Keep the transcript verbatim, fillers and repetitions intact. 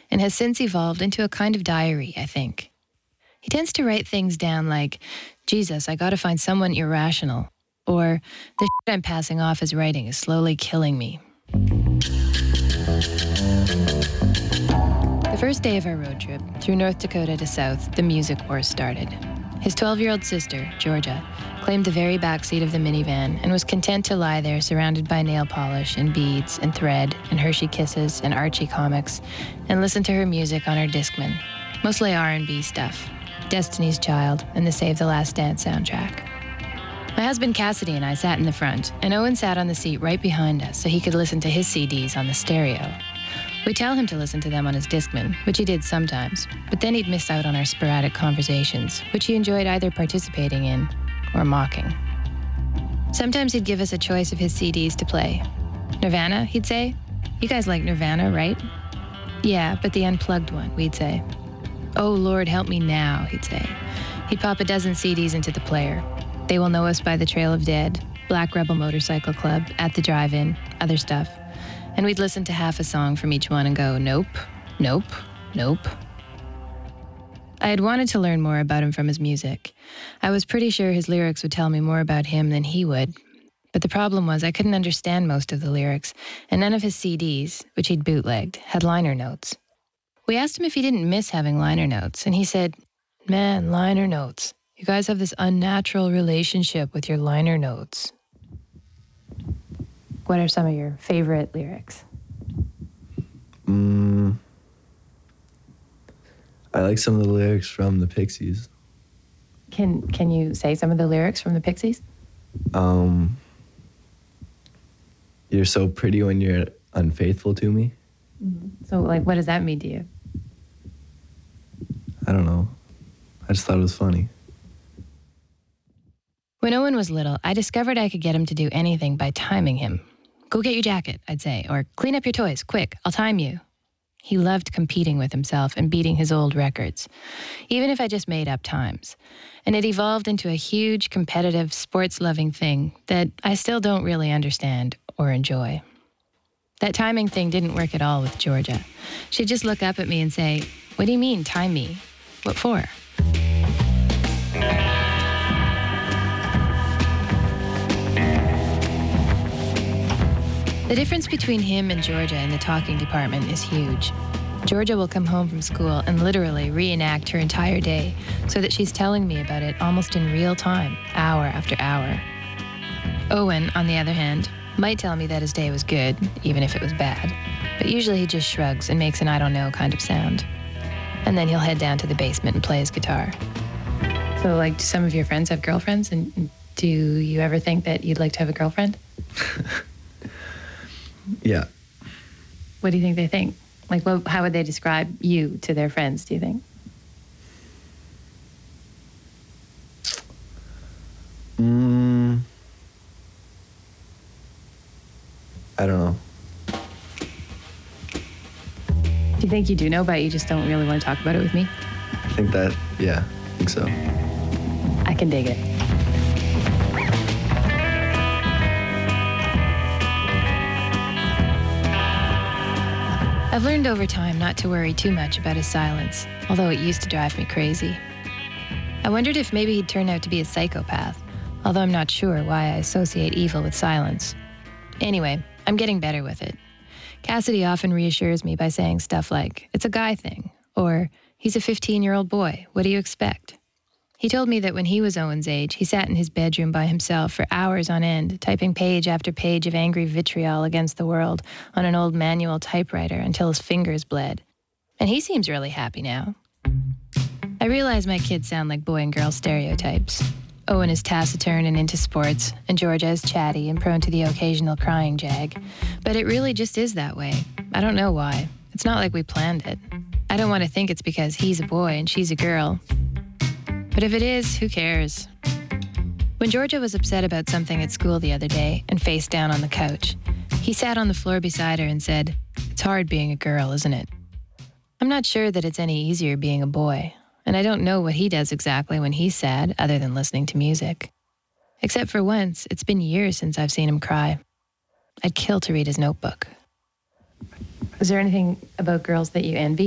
and has since evolved into a kind of diary, I think. He tends to write things down like, Jesus, I gotta find someone irrational, or the shit I'm passing off as writing is slowly killing me. The first day of our road trip, through North Dakota to South, the music war started. His twelve-year-old sister, Georgia, claimed the very back seat of the minivan and was content to lie there surrounded by nail polish and beads and thread and Hershey Kisses and Archie comics and listen to her music on her Discman, mostly R and B stuff, Destiny's Child and the Save the Last Dance soundtrack. My husband Cassidy and I sat in the front, and Owen sat on the seat right behind us so he could listen to his C Ds on the stereo. We'd tell him to listen to them on his Discman, which he did sometimes, but then he'd miss out on our sporadic conversations, which he enjoyed either participating in or mocking. Sometimes he'd give us a choice of his C Ds to play. Nirvana, he'd say. You guys like Nirvana, right? Yeah, but the unplugged one, we'd say. Oh, Lord, help me now, he'd say. He'd pop a dozen C Ds into the player. They Will Know Us by the Trail of Dead, Black Rebel Motorcycle Club, At the Drive-In, other stuff. And we'd listen to half a song from each one and go, nope, nope, nope. I had wanted to learn more about him from his music. I was pretty sure his lyrics would tell me more about him than he would. But the problem was I couldn't understand most of the lyrics, and none of his C Ds, which he'd bootlegged, had liner notes. We asked him if he didn't miss having liner notes, and he said, man, liner notes. You guys have this unnatural relationship with your liner notes. What are some of your favorite lyrics? Mm, I like some of the lyrics from the Pixies. Can Can you say some of the lyrics from the Pixies? Um, you're so pretty when you're unfaithful to me. Mm-hmm. So, like, what does that mean to you? I don't know. I just thought it was funny. When Owen was little, I discovered I could get him to do anything by timing him. Go get your jacket, I'd say, or clean up your toys, quick, I'll time you. He loved competing with himself and beating his old records, even if I just made up times. And it evolved into a huge, competitive, sports-loving thing that I still don't really understand or enjoy. That timing thing didn't work at all with Georgia. She'd just look up at me and say, what do you mean, time me? What for? The difference between him and Georgia in the talking department is huge. Georgia will come home from school and literally reenact her entire day so that she's telling me about it almost in real time, hour after hour. Owen, on the other hand, might tell me that his day was good, even if it was bad, but usually he just shrugs and makes an I don't know kind of sound. And then he'll head down to the basement and play his guitar. So, like, do some of your friends have girlfriends? And do you ever think that you'd like to have a girlfriend? Yeah. What do you think they think? Like, what, how would they describe you to their friends, do you think? Mm, I don't know. Do you think you do know, but you just don't really want to talk about it with me? I think that, yeah, I think so. I can dig it. I've learned over time not to worry too much about his silence, although it used to drive me crazy. I wondered if maybe he'd turn out to be a psychopath, although I'm not sure why I associate evil with silence. Anyway, I'm getting better with it. Cassidy often reassures me by saying stuff like, it's a guy thing, or he's a fifteen-year-old boy, what do you expect? He told me that when he was Owen's age, he sat in his bedroom by himself for hours on end, typing page after page of angry vitriol against the world on an old manual typewriter until his fingers bled. And he seems really happy now. I realize my kids sound like boy and girl stereotypes. Owen is taciturn and into sports, and Georgia is chatty and prone to the occasional crying jag. But it really just is that way. I don't know why. It's not like we planned it. I don't want to think it's because he's a boy and she's a girl. But if it is, who cares? When Georgia was upset about something at school the other day and face down on the couch, he sat on the floor beside her and said, it's hard being a girl, isn't it? I'm not sure that it's any easier being a boy, and I don't know what he does exactly when he's sad other than listening to music. Except for once, it's been years since I've seen him cry. I'd kill to read his notebook. Is there anything about girls that you envy?